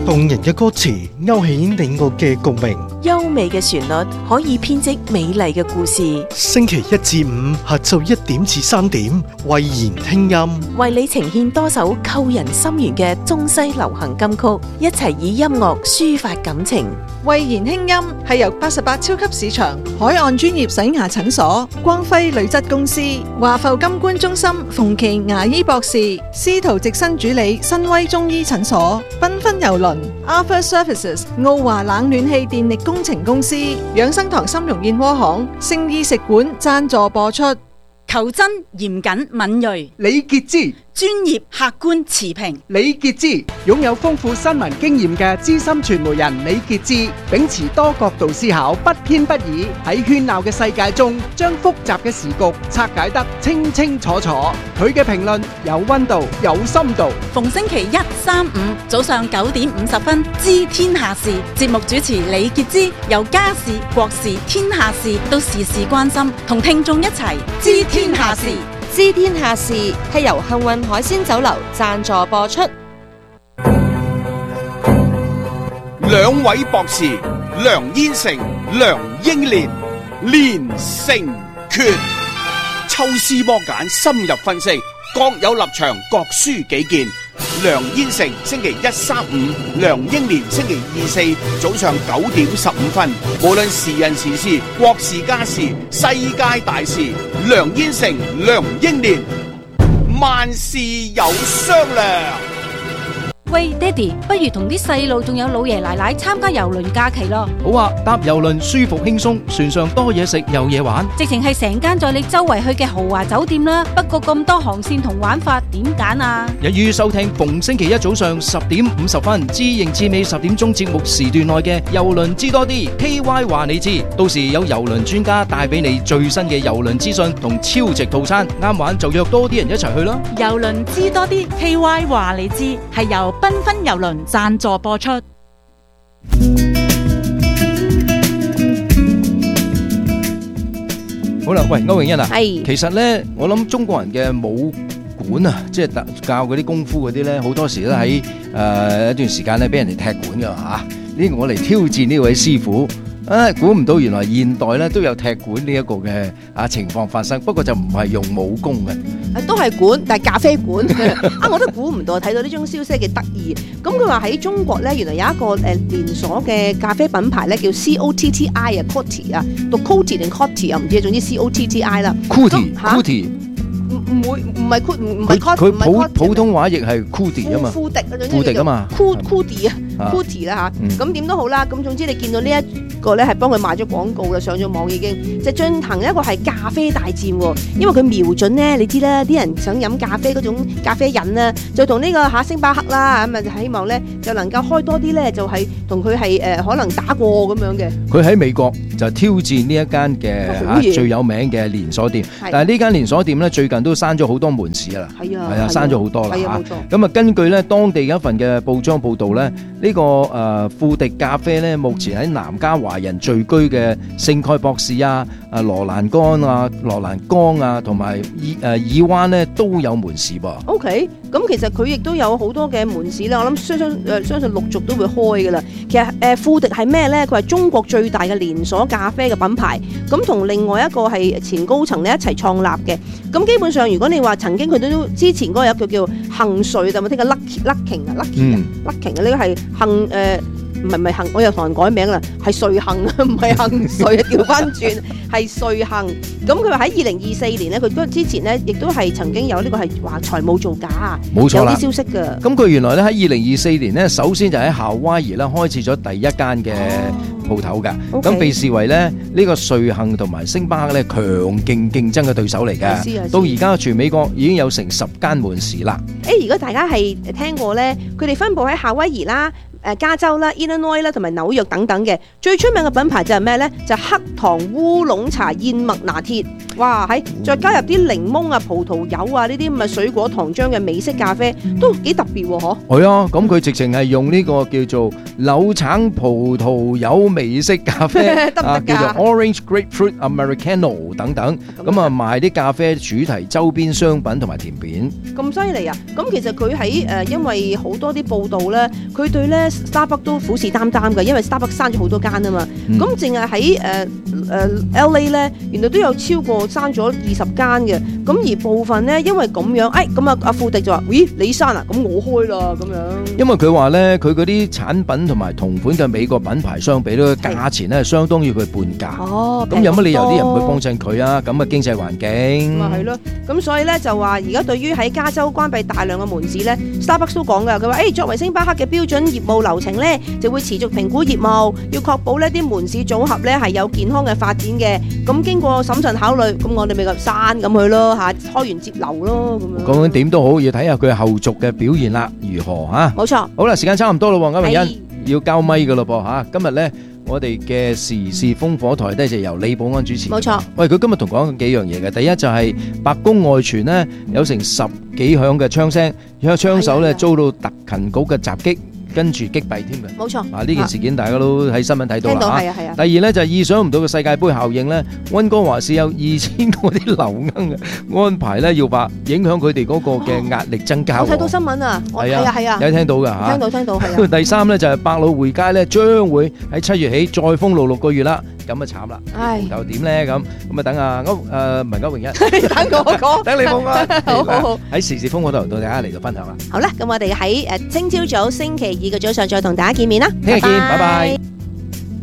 動人嘅歌詞勾起你我嘅共鳴， 優美嘅旋律可以編織美麗嘅故事。 星期一至五下晝1點至3點，慧言聽音， 為你呈現多首扣人心弦嘅中西流行金曲，一齊以音樂抒發感情。 慧言輕音係由88超級市場、海岸專業洗牙診所、光輝鋁質公司、華埠金冠中心、馮琦牙醫博士、司徒直新主理、新威中醫診所、繽紛郵輪、Arthur Services、奧華冷暖氣電力工程公司、養生堂參茸燕窩行、聖意食館贊助播出。 求真、嚴謹、敏銳， 李傑之專業、客觀、持平。 李傑之擁有豐富新聞經驗嘅資深傳媒人李傑之，秉持多角度思考，不偏不倚，喺喧鬧嘅世界中，將複雜嘅時局拆解得清清楚楚。佢嘅評論有溫度，有深度。 逢星期一、三、五早上9點50分，知天下事節目主持李傑之，由家事、國事、天下事到時事關心，同聽眾一齊知天下事。 知天下事係由幸運海鮮酒樓贊助播出。 兩位博士梁燕成、梁英蓮連成拳，抽絲剝繭，深入分析，各有立場，各抒己見。梁燕成星期一、三、五，梁英蓮星期二、四早上9點15分。無論時人時事、國事家事、世界大事，梁燕成、梁英蓮萬事有商量。 喂，爹哋，不如同啲細路仲有老爺奶奶參加郵輪假期咯。 好啊，搭郵輪舒服輕鬆，船上多嘢食有嘢玩， 直情係成間載你周圍去嘅豪華酒店啦。不過咁多航線同玩法，點揀啊？ 一於收聽逢星期一早上10點50分，知認知美10點鐘節目時段內嘅郵輪知多啲 KY 話你知，到時有郵輪專家帶俾你最新嘅郵輪資訊同超值套餐，啱玩就約多啲人一齊去啦。 郵輪知多啲 KY 話你知，係由繽紛郵輪贊助播出。 好啦，喂，歐詠欣啊， 係其實呢，我諗中國人嘅武館啊，即係教嗰啲功夫嗰啲呢，好多時都喺一段時間呢俾人哋踢館噶吓。呢個我嚟挑戰呢位師傅。估唔到原來現代咧都有踢館呢一個嘅情況發生，不過就唔係用武功嘅， 都係館，但係咖啡館我都估唔到，睇到呢種消息幾得意。咁佢話喺中國咧，原來有一個連鎖嘅咖啡品牌咧，叫 COTTI 啊 ，Cotti 啊，讀 Cotti 定 Cotti 啊，唔知總之 COTTI 啦。 Cotti 唔係 Cotti， 佢普通話亦係 Cotti 啊嘛， 富迪啊嘛 ，Cotti 啊 ，Cotti 啦嚇。咁點都好啦，咁總之你見到呢一個咧係幫佢賣咗廣告啦，上咗網已經就進行一個係咖啡大戰喎。因為佢瞄準咧，你知啦，啲人想飲咖啡嗰種咖啡癮啦，就同呢個星巴克啦咁啊，就希望咧就能夠開多啲咧，就係同佢係可能打過咁樣嘅。佢喺美國就挑戰呢一間嘅最有名嘅連鎖店，但係呢間連鎖店咧最近都閂咗好多門市啦，係啊，閂咗好多啦嚇。咁啊，根據咧當地一份嘅報章報導咧，呢個富迪咖啡咧，目前喺南加華人聚居嘅聖蓋博士啊、羅蘭江啊，同埋爾灣咧都有門市噃。OK， 咁其實佢亦都有好多嘅門市啦，我諗相信陸續都會開噶啦。其實富迪係咩咧？佢係中國最大嘅連鎖咖啡嘅品牌，咁同另外一個係前高層咧一齊創立嘅。咁基本上，如果你話曾經佢都之前嗰個有一個叫幸瑞，就冇聽過 Lucking 啊，呢個係唔係幸，我又同人改名啦，係瑞幸啊，唔係幸瑞啊，調翻轉係瑞幸。咁佢話喺2024年咧，佢之前咧亦都係曾經有呢個係話財務造假，冇錯啦，有啲消息㗎。咁佢原來咧喺2024年咧，首先就喺夏威夷咧開始咗第一間嘅鋪頭㗎。咁被視為咧呢個瑞幸同埋星巴克咧強勁競爭嘅對手嚟嘅。到而家全美國已經有成10間門市啦。如果大家係聽過咧，佢哋分佈喺夏威夷啦、加州啦、Illinois 啦同埋紐約等等嘅，最出名嘅品牌就係咩呢？就係黑糖烏龍茶燕麥拿鐵，哇！再加入啲檸檬啊、葡萄柚啊呢啲咁嘅水果糖漿嘅美式咖啡，都幾特別喎，嗬？係啊，咁佢直情係用呢個叫做柳橙葡萄柚美式咖啡，得唔得㗎？叫做 Orange Grapefruit Americano 等等，咁啊賣啲咖啡主題周邊商品同埋甜點。咁犀利啊！咁其實佢喺因為好多啲報道咧，佢對咧 Starbucks 都虎視眈眈嘅，因為 Starbucks 閂咗好多間啊嘛。咁淨係喺LA 咧，原來都有超過閂咗20間嘅。咁而部分咧，因為咁樣，咁阿富迪就話：咦，你閂啊？咁我開啦咁樣。因為佢話咧，佢嗰啲產品同埋同款嘅美國品牌相比咧，價錢咧相當於佢半價。咁有乜理由啲人唔會幫襯佢啊？咁嘅經濟環境。咪係咯。咁所以咧就話，而家對於喺加州關閉大量嘅門市咧 ，Starbucks 都講㗎。佢話：作為星巴克嘅標準業務流程咧，就會持續評估業務，要確保呢啲門市組合咧係有健康嘅發展嘅。咁經過審慎考慮，咁我哋咪就刪咁去咯嚇，開源節流咯咁樣。講緊點都好，要睇下佢後續嘅表現啦，如何嚇？冇錯。好啦，時間差唔多咯喎，歐詠欣要交咪㗎咯噃嚇。今日咧，我哋嘅時事烽火台咧就由李寶安主持。冇錯。喂，佢今日同講幾樣嘢嘅。第一就係白宮外傳呢，有成10幾響嘅槍聲，有槍手咧遭到特勤局嘅襲擊。跟住擊斃添嘅，冇錯。呢件事件大家都喺新聞睇到啦。係啊。第二呢，就係意想唔到嘅世界盃效應呢，溫哥華市有2000個啲流鶯嘅安排呢，要話影響佢哋嗰個嘅壓力增加。我睇到新聞啊，係啊，有聽到㗎嚇。聽到係啊。第三呢，就係百老匯街呢，將會喺7月起再封路6個月啦。咁啊慘啦！又點咧？咁啊等啊唔係歐詠欣，等我講，等你講啊！好喺時事烽火台同大家嚟到分享啦。好啦，咁我哋喺聽朝早星期2嘅早上再同大家見面啦。聽日見，拜拜。